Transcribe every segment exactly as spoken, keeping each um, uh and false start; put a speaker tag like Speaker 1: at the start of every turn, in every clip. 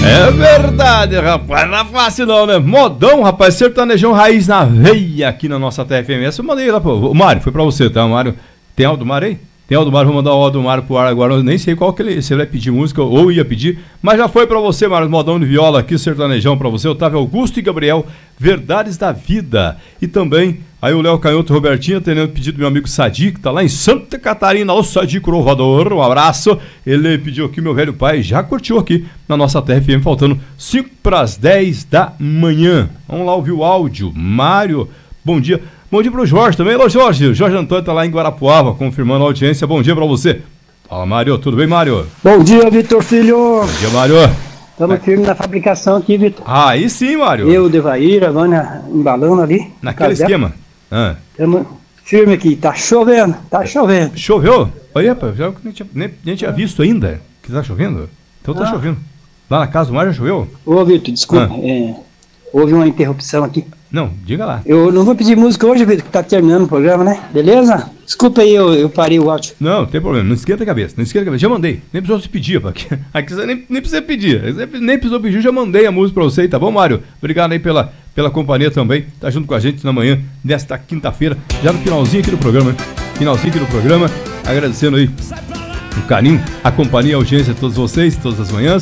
Speaker 1: É verdade, rapaz, não é fácil não, né? Modão, rapaz, sertanejão raiz na veia aqui na nossa T F M. Essa eu mandei lá, pô. O Mário, foi pra você, tá, Mário? Tem áudio do Mário aí? Tem áudio do Mário, vou mandar o áudio do Mário pro ar agora. Eu nem sei qual que ele, se ele vai pedir música ou ia pedir, mas já foi pra você, Mário, modão de viola aqui, sertanejão pra você. Otávio Augusto e Gabriel, Verdades da Vida. E também, aí o Léo Canhoto e Robertinho, tendo pedido do meu amigo Sadi, que tá lá em Santa Catarina, o Sadi Crovador, um abraço. Ele pediu aqui, meu velho pai, já curtiu aqui na nossa T F M, faltando cinco para as dez da manhã. Vamos lá ouvir o áudio. Mário, bom dia. Bom dia pro Jorge também. Alô, Jorge. O Jorge Antônio tá lá em Guarapuava, confirmando a audiência. Bom dia pra você. Fala, Mário. Tudo bem, Mário?
Speaker 2: Bom dia, Vitor Filho.
Speaker 1: Bom dia, Mário.
Speaker 2: Estamos firme na fabricação aqui, Vitor.
Speaker 1: Ah, aí sim, Mário.
Speaker 2: Eu, Devair, a Vânia embalando ali.
Speaker 1: Naquele esquema.
Speaker 2: Estamos ah. firme aqui. Tá chovendo, tá chovendo.
Speaker 1: Choveu? Olha, rapaz, já nem tinha, nem, nem tinha visto ainda que tá chovendo. Então tá ah. chovendo. Lá na casa do Mário já choveu?
Speaker 2: Ô, Vitor, desculpa. Ah. É, houve uma interrupção aqui.
Speaker 1: Não, diga lá.
Speaker 2: Eu não vou pedir música hoje, Vitor, que tá terminando o programa, né? Beleza? Desculpa aí, eu, eu parei o áudio.
Speaker 1: Não, não tem problema, não esquenta a cabeça, não esquenta a cabeça. Já mandei, nem precisou se pedir, aqui, aqui você nem, nem precisa pedir, nem precisou pedir, já mandei a música pra você, tá bom, Mário? Obrigado aí pela, pela companhia também, tá junto com a gente na manhã desta quinta-feira, já no finalzinho aqui do programa, né? Finalzinho aqui do programa, agradecendo aí o carinho, a companhia, a audiência de todos vocês, todas as manhãs.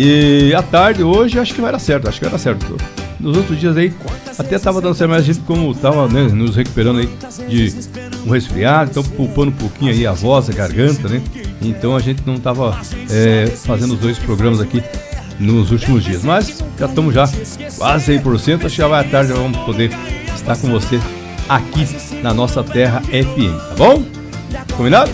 Speaker 1: E à tarde, hoje, acho que vai dar certo, acho que vai dar certo. Nos outros dias aí, até tava dando certo, mas a gente como tava, né, nos recuperando aí de um resfriado, então poupando um pouquinho aí a voz, a garganta, né? Então a gente não tava é, fazendo os dois programas aqui nos últimos dias. Mas já estamos já quase cem por cento, acho que já vai à tarde, já vamos poder estar com você aqui na nossa Terra F M, tá bom? Combinado?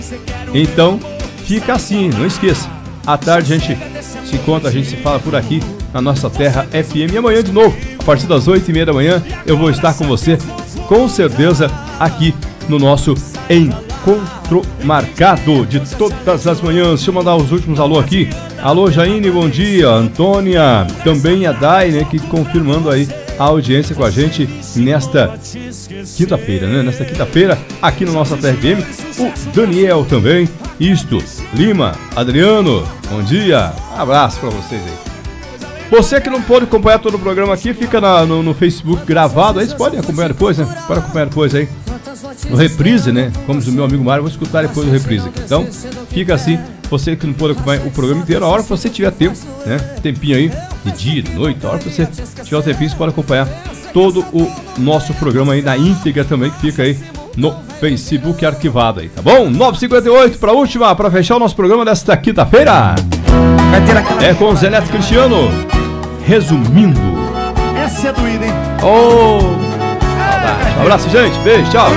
Speaker 1: Então, fica assim, não esqueça. À tarde a gente se encontra, a gente se fala por aqui na nossa Terra F M. E amanhã de novo, a partir das oito e meia da manhã, eu vou estar com você, com certeza, aqui no nosso Encontro Marcado de todas as manhãs. Deixa eu mandar os últimos alô aqui. Alô, Jaine, bom dia. Antônia, também a Dai, né, que confirmando aí a audiência com a gente nesta quinta-feira, né? Nesta quinta-feira, aqui no nossa T F M. O Daniel também. Isto, Lima, Adriano, bom dia. Abraço pra vocês aí. Você que não pode acompanhar todo o programa aqui, fica na, no, no Facebook gravado. Aí vocês podem acompanhar depois, né? Pode acompanhar depois aí. No reprise, né? Como diz o meu amigo Mário, eu vou escutar depois do reprise aqui. Então, fica assim. Você que não pode acompanhar o programa inteiro, a hora que você tiver tempo, né? Tempinho aí, de dia, de noite, a hora que você tiver o tempinho, você pode acompanhar todo o nosso programa aí na íntegra também, que fica aí no Facebook arquivado aí, tá bom? nove e cinquenta e oito para a última, para fechar o nosso programa desta quinta-feira. É com o Zé Neto Cristiano. Resumindo.
Speaker 3: Essa é doída, hein?
Speaker 1: Oh! Um abraço, gente. Beijo, tchau.